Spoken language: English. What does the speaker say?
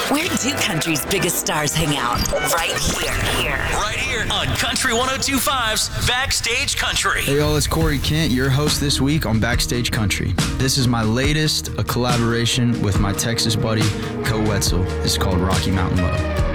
Where do country's biggest stars hang out? Right here. Right here on Country 102.5's Backstage Country. Hey y'all, it's Corey Kent, your host this week on Backstage Country. This is my latest, a collaboration with my Texas buddy, Co Wetzel. It's called Rocky Mountain Love.